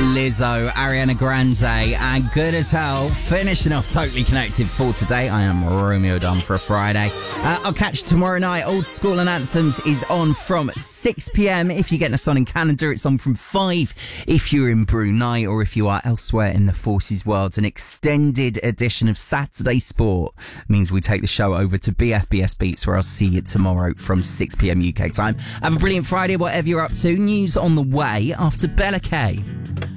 Lizzo, Ariana Grande, and Good As Hell. Finishing off Totally Connected for today. I am Romeo Dunn for a Friday. I'll catch you tomorrow night. Old School and Anthems is on from 6 p.m. If you're getting us on in Canada, it's on from 5 if you're in Brunei, or if you are elsewhere in the Forces world. An extended edition of Saturday Sport means we take the show over to BFBS Beats, where I'll see you tomorrow from 6 p.m. UK time. Have a brilliant Friday, whatever you're up to. News on the way after Bella K.